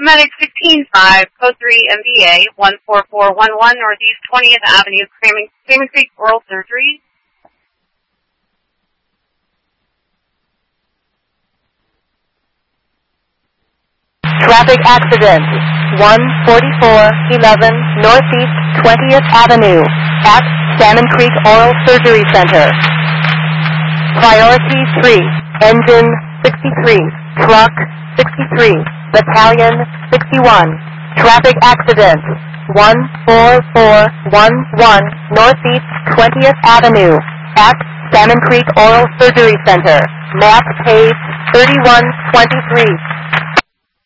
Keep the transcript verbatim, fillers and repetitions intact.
Medic sixteen five, code three M B A, one four four one one, Northeast twentieth Avenue, Cramming, Cramming Creek Oral Surgery. Traffic accident, one forty-four eleven Northeast twentieth Avenue, at Salmon Creek Oral Surgery Center. Priority three, engine sixty-three, truck sixty-three, battalion sixty-one. Traffic accident, one four four one one Northeast twentieth Avenue, at Salmon Creek Oral Surgery Center. Map page thirty-one twenty-three.